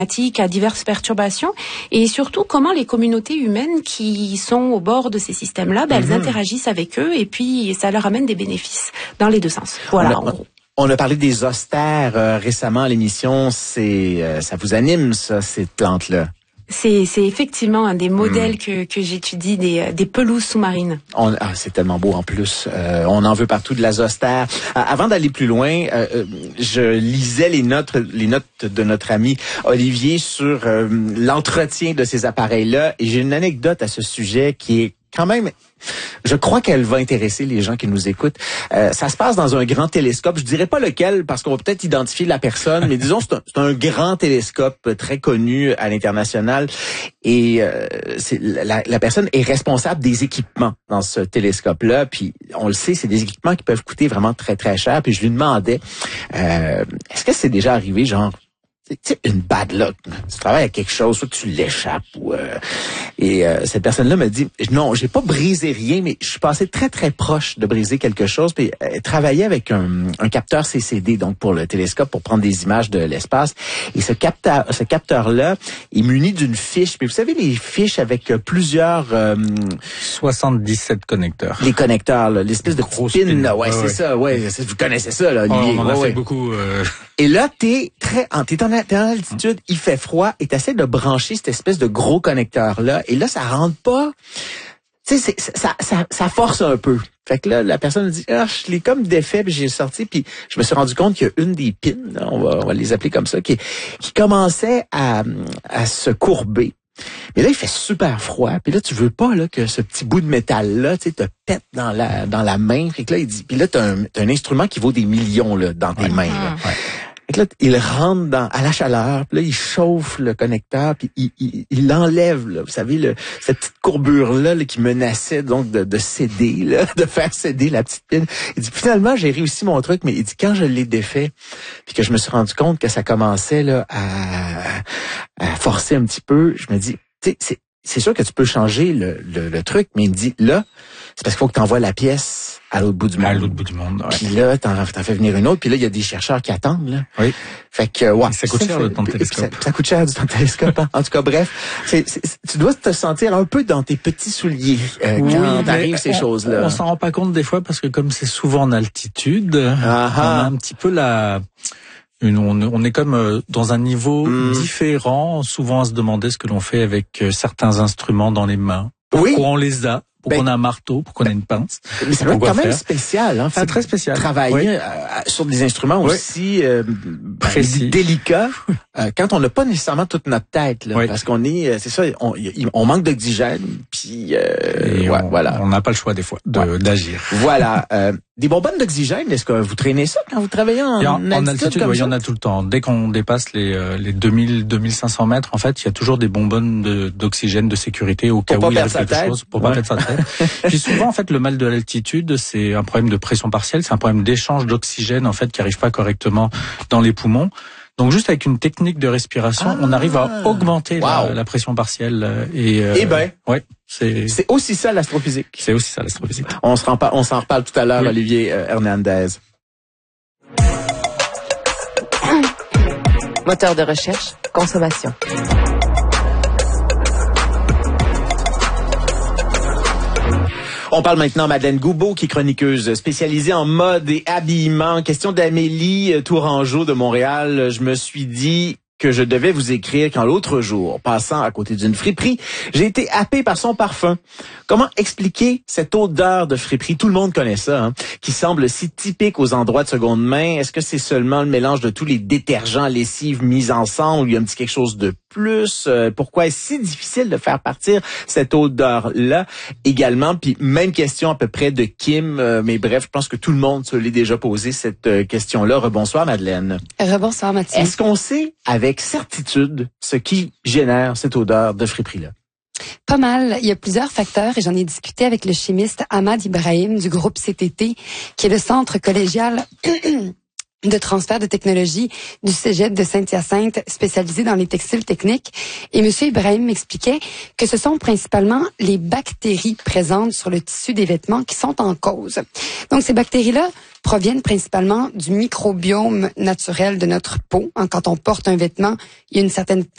à diverses perturbations, et surtout comment les communautés humaines qui sont au bord de ces systèmes-là, elles interagissent avec eux, et puis ça leur amène des bénéfices dans les deux sens. Voilà, en gros. On a parlé des austères récemment à l'émission. Ça vous anime, ça, ces plantes-là? C'est effectivement un des modèles que j'étudie, des pelouses sous-marines. C'est tellement beau en plus. On en veut partout de la zostère. Avant d'aller plus loin, je lisais les notes de notre ami Olivier sur l'entretien de ces appareils-là. Et j'ai une anecdote à ce sujet qui est quand même, je crois qu'elle va intéresser les gens qui nous écoutent. Ça se passe dans un grand télescope. Je dirais pas lequel parce qu'on va peut-être identifier la personne, mais disons c'est un grand télescope très connu à l'international. Et la personne est responsable des équipements dans ce télescope-là. Puis on le sait, c'est des équipements qui peuvent coûter vraiment très très cher. Puis je lui demandais, est-ce que c'est déjà arrivé, genre, une bad luck. Tu travailles à quelque chose, soit tu l'échappes et cette personne-là me dit non, j'ai pas brisé rien, mais je suis passé très très proche de briser quelque chose. Puis elle travaillait avec un capteur CCD, donc pour le télescope, pour prendre des images de l'espace. Et ce capteur-là est muni d'une fiche. Mais vous savez, les fiches avec plusieurs 77 connecteurs. Les connecteurs, là, l'espèce de grosse pin, là, c'est ça, vous connaissez ça, là, Olivier. On en a fait beaucoup. Et là, t'es en altitude, il fait froid, et t'essaies de brancher cette espèce de gros connecteur-là, et là, ça rentre pas. Tu sais, ça force un peu. Fait que là, la personne dit, je l'ai comme défait, puis j'ai sorti, puis je me suis rendu compte qu'il y a une des pins, là, on va les appeler comme ça, qui commençait à se courber. Mais là, il fait super froid. Puis là, tu veux pas là que ce petit bout de métal-là, tu sais, te pète dans la main. Fait que là, il dit, puis là, t'as un instrument qui vaut des millions là dans tes mains. Là. Ouais. Fait que là, il rentre à la chaleur. Puis là, il chauffe le connecteur. Puis il l'enlève. Là, vous savez, cette petite courbure-là là, qui menaçait donc de céder, là, de faire céder la petite pine. Il dit, finalement, j'ai réussi mon truc. Mais il dit, quand je l'ai défait, puis que je me suis rendu compte que ça commençait là à forcer un petit peu, je me dis, tu sais, c'est sûr que tu peux changer le truc, mais il me dit, là, c'est parce qu'il faut que tu envoies la pièce à l'autre bout du monde. À l'autre bout du monde, ouais. Puis là, t'en fais venir une autre, puis là, il y a des chercheurs qui attendent, là. Oui. Fait que, ouais. Ça coûte cher, ton télescope. Ça coûte cher, ton télescope, hein. En tout cas, bref. Tu dois te sentir un peu dans tes petits souliers, quand t'arrives ces choses-là. On s'en rend pas compte des fois, parce que comme c'est souvent en altitude, on a un petit peu on est comme dans un niveau différent, souvent à se demander ce que l'on fait avec certains instruments dans les mains. Pourquoi on les a? Pourquoi on a un marteau? Pourquoi on a une pince? Mais ça doit être quand même spécial, hein? C'est très spécial. Travailler sur des instruments aussi précis, délicats, quand on n'a pas nécessairement toute notre tête, là, parce qu'on est, c'est ça, on manque d'oxygène, puis voilà. On n'a pas le choix des fois d'agir. Voilà. Des bonbonnes d'oxygène, est-ce que vous traînez ça quand vous travaillez en altitude? Il y en a tout le temps. Dès qu'on dépasse les 2500 mètres, en fait, il y a toujours des bonbonnes d'oxygène de sécurité au cas où il arrive quelque chose, pour pas perdre sa tête. Puis souvent, en fait, le mal de l'altitude, c'est un problème de pression partielle, c'est un problème d'échange d'oxygène, en fait, qui arrive pas correctement dans les poumons. Donc, juste avec une technique de respiration, on arrive à augmenter la pression partielle. C'est aussi ça l'astrophysique. C'est aussi ça l'astrophysique. On s'en reparle tout à l'heure, Olivier Hernandez. Moteur de recherche, consommation. On parle maintenant à Madeleine Goubeau, qui est chroniqueuse spécialisée en mode et habillement. Question d'Amélie Tourangeau de Montréal. Je me suis dit que je devais vous écrire quand l'autre jour, passant à côté d'une friperie, j'ai été happé par son parfum. Comment expliquer cette odeur de friperie? Tout le monde connaît ça, hein, qui semble si typique aux endroits de seconde main. Est-ce que c'est seulement le mélange de tous les détergents lessives mis ensemble? Il y a un petit quelque chose de plus? Pourquoi est-ce si difficile de faire partir cette odeur-là également? Puis même question à peu près de Kim, mais bref, je pense que tout le monde se l'est déjà posé cette question-là. Rebonsoir Madeleine. Rebonsoir Mathieu. Est-ce qu'on sait avec certitude ce qui génère cette odeur de friperie-là? Pas mal. Il y a plusieurs facteurs et j'en ai discuté avec le chimiste Ahmad Ibrahim du groupe CTT, qui est le centre collégial de transfert de technologie du Cégep de Saint-Hyacinthe, spécialisé dans les textiles techniques. Et Monsieur Ibrahim m'expliquait que ce sont principalement les bactéries présentes sur le tissu des vêtements qui sont en cause. Donc, ces bactéries-là proviennent principalement du microbiome naturel de notre peau. Quand on porte un vêtement, il y a une certaine